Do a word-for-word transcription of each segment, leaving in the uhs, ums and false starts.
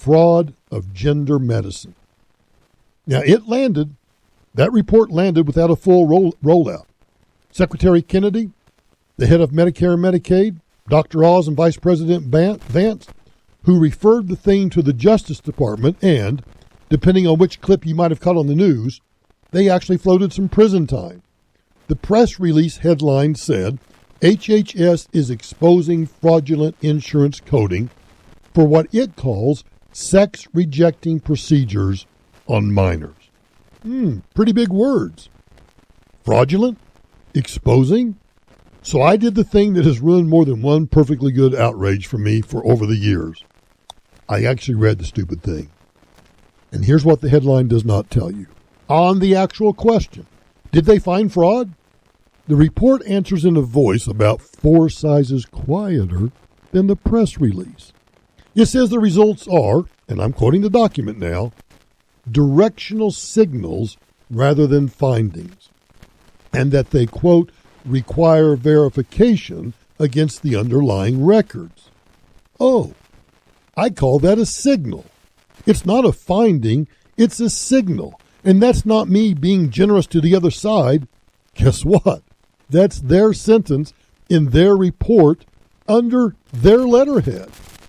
fraud of gender medicine. Now, it landed, that report landed without a full roll, rollout. Secretary Kennedy, the head of Medicare and Medicaid, Doctor Oz, and Vice President Vance, who referred the thing to the Justice Department, and, depending on which clip you might have caught on the news, they actually floated some prison time. The press release headline said, H H S is exposing fraudulent insurance coding for what it calls sex-rejecting procedures on minors. Hmm, pretty big words. Fraudulent? Exposing? So I did the thing that has ruined more than one perfectly good outrage for me for over the years. I actually read the stupid thing. And here's what the headline does not tell you. On the actual question, did they find fraud? The report answers in a voice about four sizes quieter than the press release. It says the results are, and I'm quoting the document now, directional signals rather than findings, and that they, quote, require verification against the underlying records. Oh, I call that a signal. It's not a finding, it's a signal. And that's not me being generous to the other side. Guess what? That's their sentence in their report under their letterhead.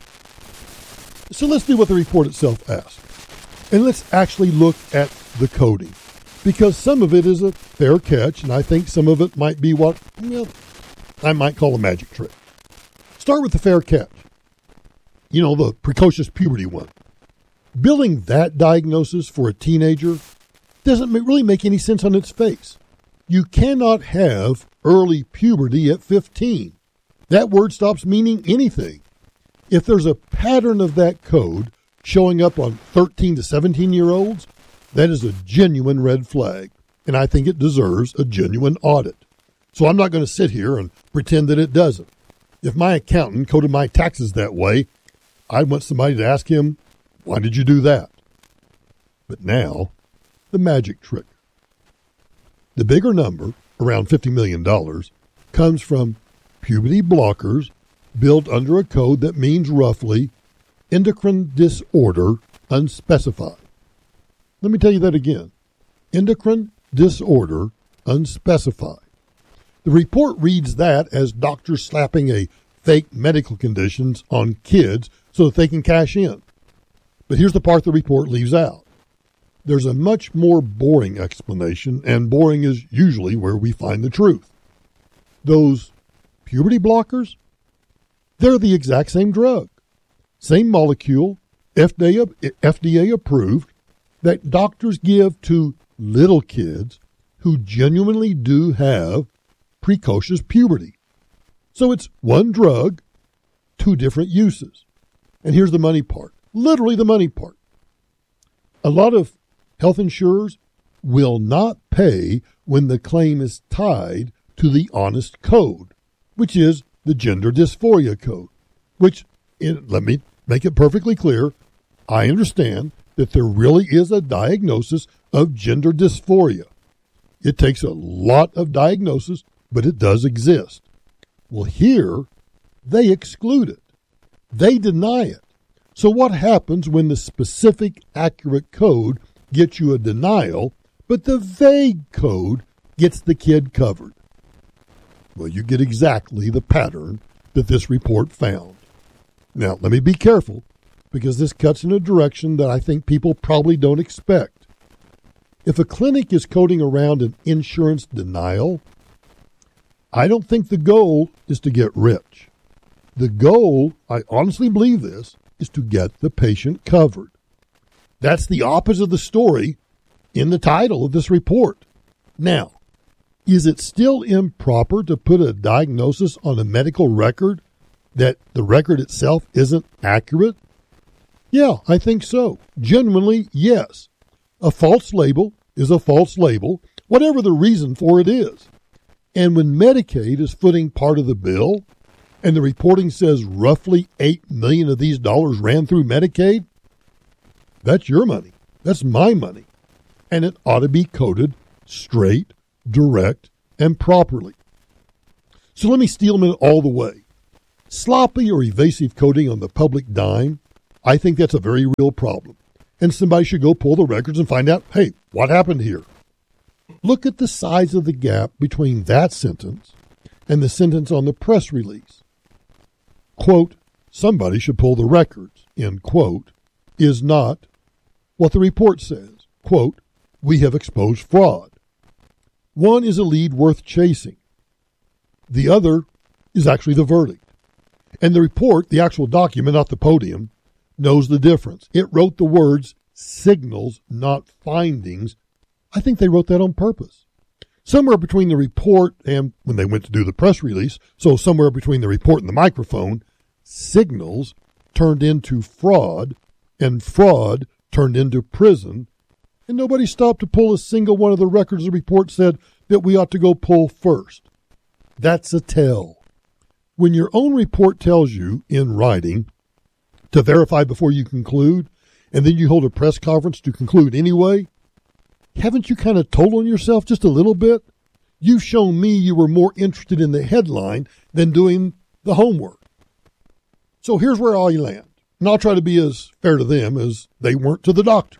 So let's do what the report itself asks. And let's actually look at the coding, because some of it is a fair catch, and I think some of it might be what, well, I might call a magic trick. Start with the fair catch. You know, the precocious puberty one. Billing that diagnosis for a teenager doesn't really make any sense on its face. You cannot have early puberty at fifteen. That word stops meaning anything. If there's a pattern of that code showing up on thirteen to seventeen-year-olds, that is a genuine red flag, and I think it deserves a genuine audit. So I'm not going to sit here and pretend that it doesn't. If my accountant coded my taxes that way, I'd want somebody to ask him, why did you do that? But now, the magic trick. The bigger number, around fifty million dollars, comes from puberty blockers built under a code that means roughly endocrine disorder unspecified. Let me tell you that again. Endocrine disorder unspecified. The report reads that as doctors slapping a fake medical conditions on kids so that they can cash in. But here's the part the report leaves out. There's a much more boring explanation, and boring is usually where we find the truth. Those puberty blockers, they're the exact same drug, same molecule, F D A approved, that doctors give to little kids who genuinely do have precocious puberty. So it's one drug, two different uses. And here's the money part, literally the money part. A lot of health insurers will not pay when the claim is tied to the honest code, which is the gender dysphoria code, which, in, let me make it perfectly clear, I understand that there really is a diagnosis of gender dysphoria. It takes a lot of diagnosis, but it does exist. Well, here, they exclude it. They deny it. So what happens when the specific, accurate code gets you a denial, but the vague code gets the kid covered? Well, you get exactly the pattern that this report found. Now, let me be careful, because this cuts in a direction that I think people probably don't expect. If a clinic is coding around an insurance denial, I don't think the goal is to get rich. The goal, I honestly believe this, is to get the patient covered. That's the opposite of the story in the title of this report. Now, is it still improper to put a diagnosis on a medical record that the record itself isn't accurate? Yeah, I think so. Genuinely, yes. A false label is a false label, whatever the reason for it is. And when Medicaid is footing part of the bill, and the reporting says roughly eight million dollars of these dollars ran through Medicaid, that's your money. That's my money. And it ought to be coded straight, direct, and properly. So let me steal them in all the way. Sloppy or evasive coding on the public dime, I think that's a very real problem. And somebody should go pull the records and find out, hey, what happened here? Look at the size of the gap between that sentence and the sentence on the press release. Quote, somebody should pull the records, end quote, is not what the report says. Quote, we have exposed fraud. One is a lead worth chasing. The other is actually the verdict. And the report, the actual document, not the podium, knows the difference. It wrote the words signals, not findings. I think they wrote that on purpose. Somewhere between the report and when they went to do the press release, so somewhere between the report and the microphone, signals turned into fraud, and fraud turned into prison, and nobody stopped to pull a single one of the records the report said that we ought to go pull first. That's a tell. When your own report tells you in writing to verify before you conclude, and then you hold a press conference to conclude anyway, haven't you kind of told on yourself just a little bit? You've shown me you were more interested in the headline than doing the homework. So here's where I land, and I'll try to be as fair to them as they weren't to the doctors.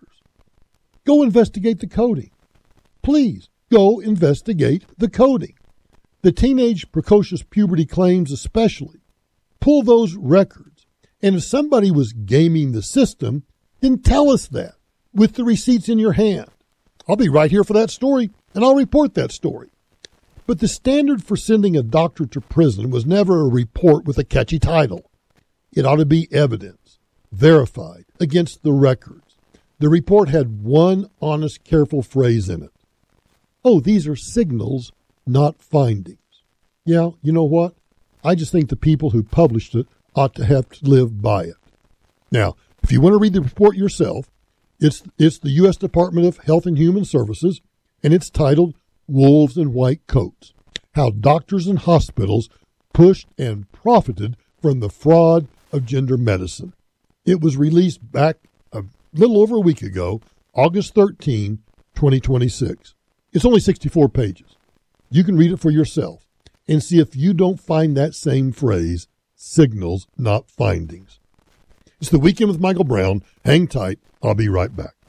Go investigate the coding. Please, go investigate the coding. The teenage precocious puberty claims especially. Pull those records. And if somebody was gaming the system, then tell us that with the receipts in your hand. I'll be right here for that story, and I'll report that story. But the standard for sending a doctor to prison was never a report with a catchy title. It ought to be evidence, verified, against the records. The report had one honest, careful phrase in it. Oh, these are signals, not findings. Yeah, you know what? I just think the people who published it ought to have to live by it. Now, if you want to read the report yourself, it's it's the U S Department of Health and Human Services, and it's titled Wolves in White Coats, How Doctors and Hospitals Pushed and Profited from the Fraud of Gender Medicine. It was released back a little over a week ago, August thirteenth, twenty twenty-six. It's only sixty-four pages. You can read it for yourself and see if you don't find that same phrase, signals, not findings. It's the Weekend with Michael Brown. Hang tight. I'll be right back.